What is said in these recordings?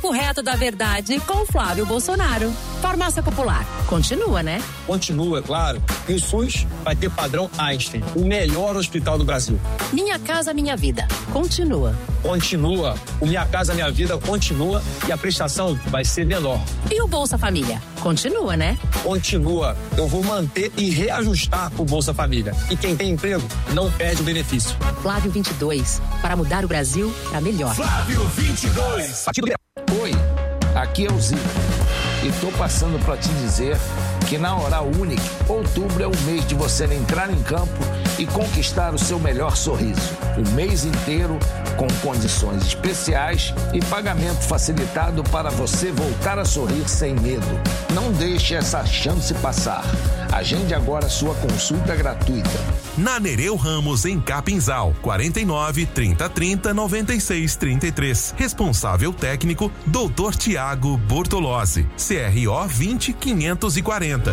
papo reto da verdade com Flávio Bolsonaro. Farmácia Popular. Continua, né? Continua, claro. E o SUS vai ter padrão Einstein, o melhor hospital do Brasil. Minha Casa Minha Vida. Continua. Continua. O Minha Casa Minha Vida continua e a prestação vai ser menor. E o Bolsa Família? Continua, né? Continua. Eu vou manter e reajustar o Bolsa Família. E quem tem emprego não perde o benefício. Flávio 22. Para mudar o Brasil para melhor. Flávio 22. Oi, aqui é o Zico. E tô passando para te dizer que na Oral Unique, outubro é o mês de você entrar em campo e conquistar o seu melhor sorriso. O mês inteiro com condições especiais e pagamento facilitado para você voltar a sorrir sem medo. Não deixe essa chance passar. Agende agora sua consulta gratuita. Na Nereu Ramos, em Capinzal, 49 3030 9633. Responsável técnico, Dr. Tiago Bortolozzi. CRO 20540.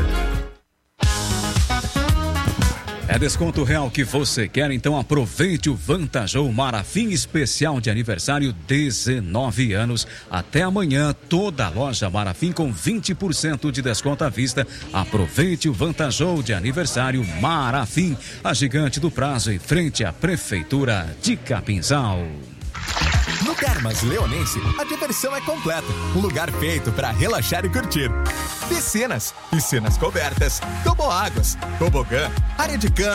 É desconto real que você quer, então aproveite o Vantajou Marafim especial de aniversário 19 anos. Até amanhã, toda a loja Marafim com 20% de desconto à vista. Aproveite o Vantajou de aniversário Marafim, a gigante do prazo em frente à Prefeitura de Capinzal. No Termas Leonense, a diversão é completa. Um lugar feito para relaxar e curtir. Piscinas cobertas, toboáguas, tobogã, área de camping.